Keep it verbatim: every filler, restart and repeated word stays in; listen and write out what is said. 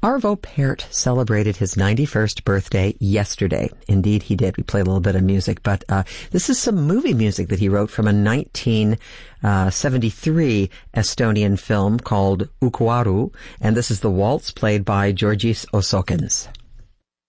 Arvo Pärt celebrated his ninety-first birthday yesterday. Indeed, he did. We play a little bit of music, but uh, this is some movie music that he wrote from a nineteen seventy-three Estonian film called Uku Aru, and this is the waltz played by Georgis Osokins.